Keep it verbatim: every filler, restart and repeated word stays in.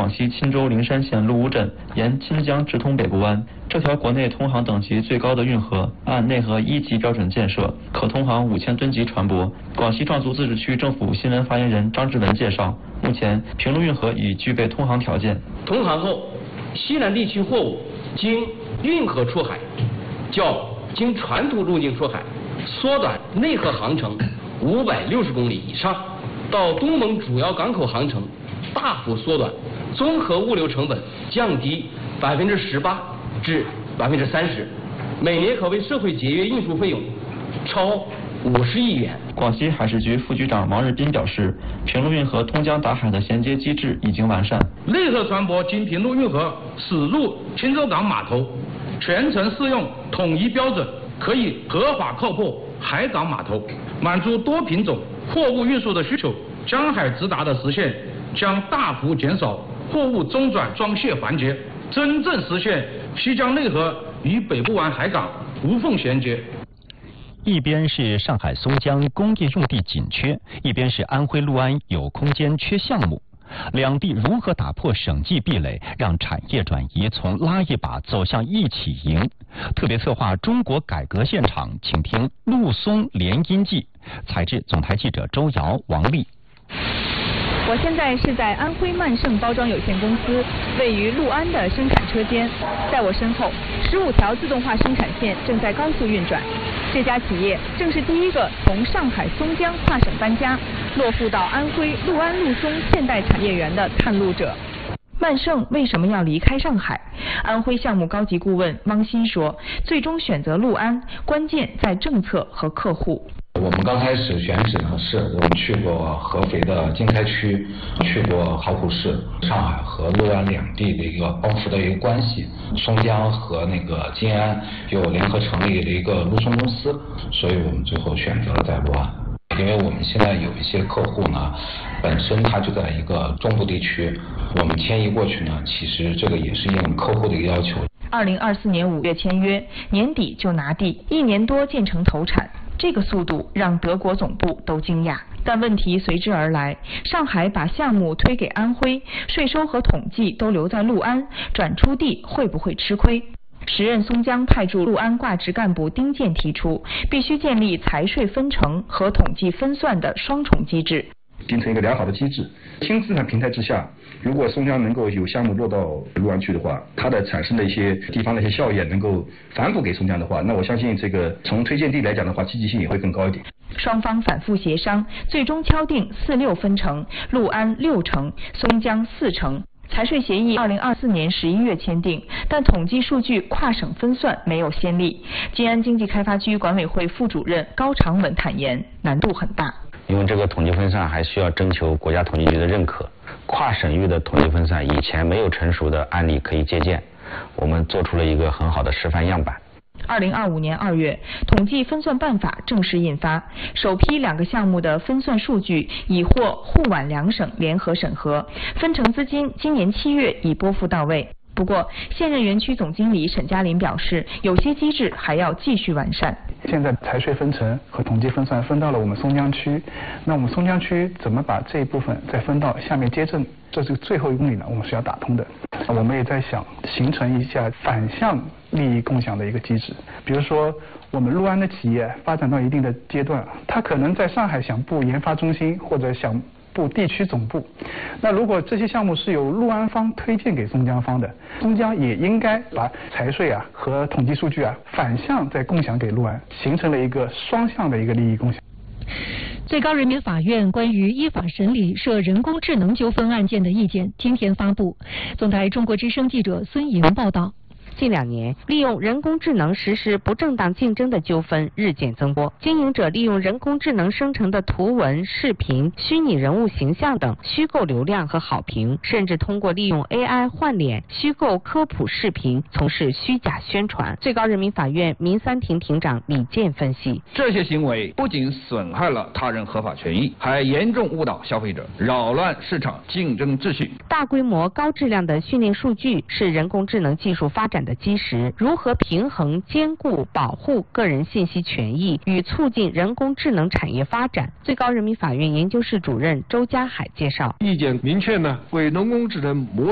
广西钦州灵山县鹿坞镇，沿清江直通北部湾。这条国内通航等级最高的运河，按内河一级标准建设，可通航五千吨级船舶。广西壮族自治区政府新闻发言人张志文介绍，目前平陆运河已具备通航条件。 通航后，西南地区货物经运河出海，较经船途路径出海缩短内河航程五百六十公里以上，到东盟主要港口航程大幅缩短，综合物流成本降低百分之十八至百分之三十，每年可为社会节约运输费用超五十亿元。 广西海事局副局长王日斌表示，平陆运河通江达海的衔接机制已经完善。 内河船舶经平陆运河驶入钦州港码头，全程适用统一标准，可以合法靠泊海港码头，满足多品种货物运输的需求。江海直达的实现将大幅减少货物中转装卸环节，真正实现西江内河与北部湾海港无缝衔接。 一边是上海松江工业用地紧缺，一边是安徽六安有空间缺项目，两地如何打破省际壁垒，让产业转移从拉一把走向一起赢？特别策划中国改革现场，请听陆松联姻记。采制总台记者周瑶、王丽。 我现在是在安徽曼盛包装有限公司位于六安的生产车间，在我身后，十五条自动化生产线正在高速运转。这家企业正是第一个从上海松江跨省搬家，落户到安徽六安陆松现代产业园的探路者。曼盛为什么要离开上海？安徽项目高级顾问汪鑫说，最终选择六安，关键在政策和客户。 我们刚开始选址呢，是我们去过合肥的经开区，去过豪浦市，上海和六安两地的一个帮扶的一个关系。松江和那个金安又联合成立了一个陆松公司，所以我们最后选择了在六安。因为我们现在有一些客户呢，本身他就在一个中部地区，我们迁移过去呢，其实这个也是应客户的一个要求。 二零二四年五月签约，年底就拿地，一年多建成投产。这个速度让德国总部都惊讶，但问题随之而来。上海把项目推给安徽，税收和统计都留在六安，转出地会不会吃亏？时任松江派驻六安挂职干部丁健提出，必须建立财税分成和统计分算的双重机制， 形成一个良好的机制。新资产平台之下，如果松江能够有项目落到六安去的话，它的产生的一些地方的一些效益能够反哺给松江的话，那我相信这个从推荐地来讲的话，积极性也会更高一点。 双方反复协商，最终敲定四六分成，六安六成，松江四成。财税协议二零二四年十一月签订，但统计数据跨省分算没有先例。金安经济开发区管委会副主任高长稳坦言，难度很大。 因为这个统计分算还需要征求国家统计局的认可，跨省域的统计分算以前没有成熟的案例可以借鉴，我们做出了一个很好的示范样板。 二零二五年二月，统计分算办法正式印发，首批两个项目的分算数据已获沪皖两省联合审核，分成资金今年七月已拨付到位。不过，现任园区总经理沈嘉林表示，有些机制还要继续完善。 现在财税分成和统计分算分到了我们松江区，那我们松江区怎么把这一部分再分到下面街镇？这是最后一公里呢，我们是要打通的。我们也在想形成一下反向利益共享的一个机制，比如说我们六安的企业发展到一定的阶段，它可能在上海想布研发中心或者想部地区总部，那如果这些项目是由六安方推荐给松江方的，松江也应该把财税啊和统计数据啊反向再共享给六安，形成了一个双向的一个利益共享。 最高人民法院关于依法审理涉人工智能纠纷案件的意见今天发布。总台中国之声记者孙莹报道。 近两年，利用人工智能实施不正当竞争的纠纷日渐增多。经营者利用人工智能生成的图文、视频、虚拟人物形象等虚构流量和好评，甚至通过利用 A I 换脸、虚构科普视频从事虚假宣传。最高人民法院民三庭庭长李健分析， 这些行为不仅损害了他人合法权益，还严重误导消费者，扰乱市场竞争秩序。 大规模、高质量的训练数据是人工智能技术发展的基石，如何平衡、兼顾、保护个人信息权益与促进人工智能产业发展？最高人民法院研究室主任周家海介绍， 意见明确呢，为人工智能模